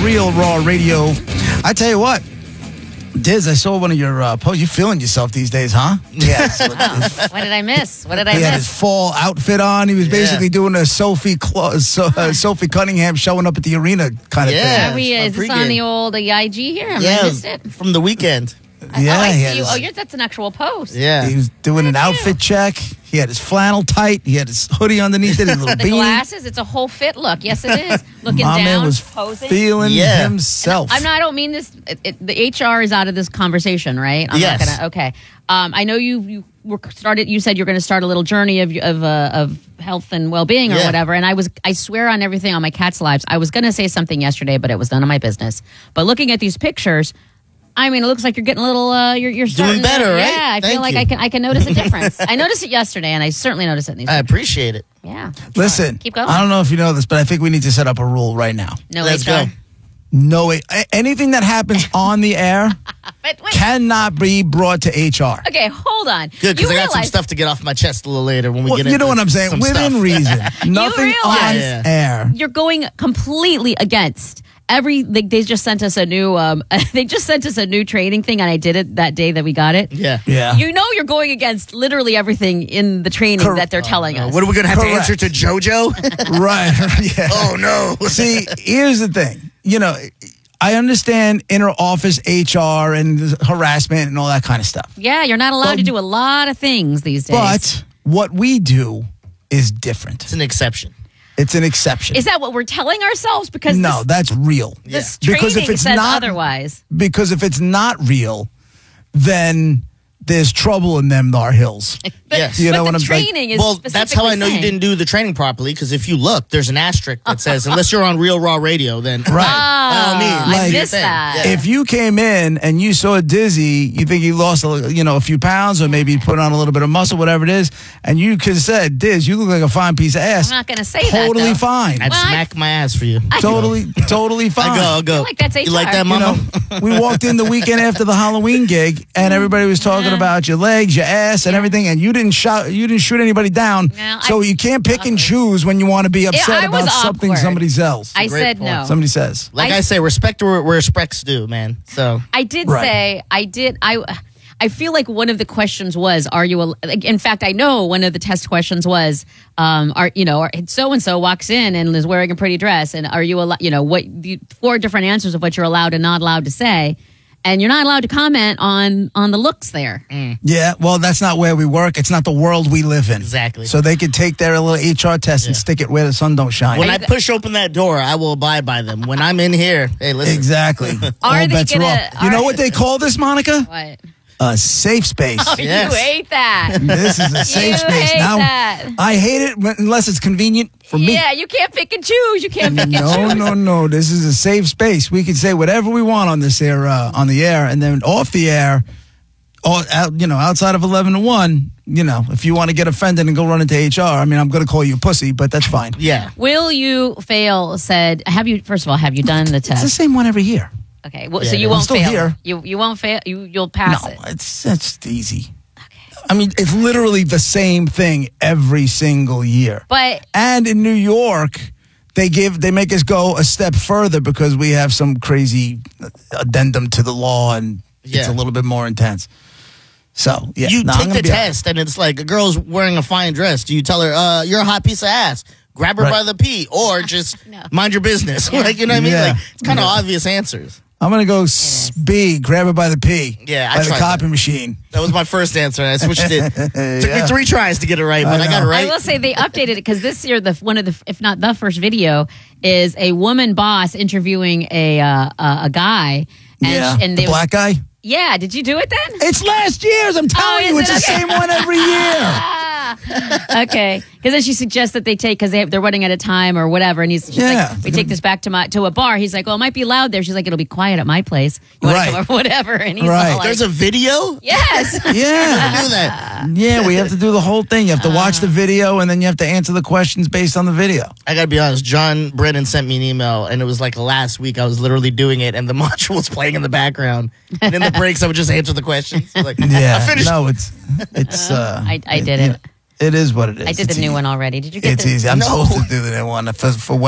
Real Raw Radio. I tell you what, Diz, I saw one of your posts. You feeling yourself these days, huh? Yeah. What did I miss? What did I He had his miss? fall outfit on. He was basically doing a Sophie Cunningham showing up at the arena kind of Yeah. thing. Is this on the old IG here? I missed it. From the weekend. Yeah, I he see had you. his- That's an actual post. Yeah. He was doing an outfit check. He had his flannel tight. He had his hoodie underneath it, his little The beanie. glasses, it's a whole fit look. Yes, it is. Looking My down, man was posing. feeling Yeah. himself. I don't mean this. The HR is out of this conversation, right? I'm Yes. not gonna. Okay. I know you were started. You said you're going to start a little journey of health and well being or Yeah. whatever. And I swear on everything on my cat's lives. I was going to say something yesterday, but it was none of my business. But looking at these pictures, I mean, it looks like you're getting a little. You're starting Doing better, right? Yeah, I Thank feel like you. I can notice a difference. I noticed it yesterday, and I certainly noticed it in these. I pictures. appreciate it. Yeah. Listen, Keep going. I don't know if you know this, but I think we need to set up a rule right now. No Let's HR. go. No, anything that happens on the air But wait. cannot be brought to HR. Okay, hold on. Good, because You I got some realize- stuff to get off my chest a little later when we Well, get you into know what I'm saying? some Within stuff. reason. Nothing on realize- air. You're going completely against they just sent us a new training thing, and I did it that day that we got it. Yeah. Yeah. You know you're going against literally everything in the training that they're telling us. What are we going to have to Correct. answer to JoJo? Right. Yeah. Oh, no. See, here's the thing. You know, I understand inner office HR and harassment and all that kind of stuff. Yeah, you're not allowed to do a lot of things these days. But what we do is different. It's an exception. It's an exception. Is that what we're telling ourselves? Because No, that's real. this Because training if it's says not otherwise. Because if it's not real, then there's trouble in them thar hills. But, Yes. You know but what the I'm saying? training is Well, that's how I know you saying- didn't do the training properly, because if you look, there's an asterisk that says, unless you're on Real Raw Radio, then Right. by all means. I do your missed thing. that. Yeah. If you came in and you saw Dizzy, you think he lost a few pounds or maybe put on a little bit of muscle, whatever it is, and you could have said, Diz, you look like a fine piece of ass. I'm not going to say that. Totally though. fine. I'd Well, smack my ass for you. Totally fine. I'll go. I feel like that's You like HR. that, You mama? know, we walked in the weekend after the Halloween gig, and everybody was talking about your legs, your ass, and everything, and you didn't shoot anybody down. No, So you can't pick and choose when you want to be upset I was about something awkward. somebody else. I Great said point. no. Somebody says. Like I say, respect where respect's due, man. So I did Right. say I feel like one of the questions was, are you in fact I know one of the test questions was so and so walks in and is wearing a pretty dress, and are you four different answers of what you're allowed and not allowed to say, and you're not allowed to comment on the looks there. Yeah, well, that's not where we work. It's not the world we live in. Exactly. So they could take their little HR test and stick it where the sun don't shine. when I push open that door, I will abide by them. When I'm in here, hey, listen. Exactly. All they bets are gonna- off. You know what they call this, Monica? What? A safe space. Yes. You hate that. This is a safe You space. hate Now, that. I hate it unless it's convenient for me. Yeah, you can't pick and choose. You can't pick and choose. No. This is a safe space. We can say whatever we want on this air, on the air, and then off the air, outside of 11 to 1. If you want to get offended and go run into HR, I mean, I'm going to call you a pussy, but that's fine. Yeah. Will you fail? First of all, have you done the It's the test? same one every year. Okay, well, Yeah, so you I'm won't still fail. here. You won't fail. You'll pass No, it. it's easy. I mean, it's literally the same thing every single year. But And in New York, they make us go a step further because we have some crazy addendum to the law, and it's Yeah. a little bit more intense. So, yeah. You No, I'm take gonna the be all right. test, and it's like a girl's wearing a fine dress. Do you tell her, you're a hot piece of ass? Grab her Right. by the pee, or just No. mind your business. Like, you know what I mean? Yeah. Like, it's kind of Yeah. obvious answers. I'm going to go B, grab it by the P. Yeah, I by the tried copy that. machine. That was my first answer, and I switched it. Took Yeah. me 3 tries to get it right, but I got it know. right. I will say they updated it because this year, one of the, if not the first video, is a woman boss interviewing a guy. And the black guy. Yeah, did you do it then? It's last year's. I'm telling is you, it's it? the same one every year. Okay, because then she suggests that they take because they're running out of time or whatever, and she's Yeah. like, "We take this back to a bar." He's like, "Well, it might be loud there." She's like, "It'll be quiet at my place." You wanna Right. come over, whatever, and he's Right. all like, There's a video? "Yes." Yeah. Do that. Yeah, we have to do the whole thing. You have to watch the video, and then you have to answer the questions based on the video. I gotta be honest, John Brennan sent me an email, and it was like last week I was literally doing it, and the module was playing in the background. And in the breaks, I would just answer the questions. Like, Yeah. I finished. No, it's. I did it. It is what it is. I did It's the new easy. one already. Did you get It's the? easy. I'm No. supposed to do the new one for